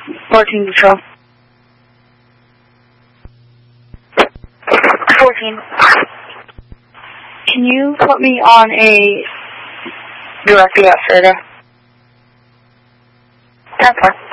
14 Patrol. 14. Can you put me on a direct yes radar? 10-4.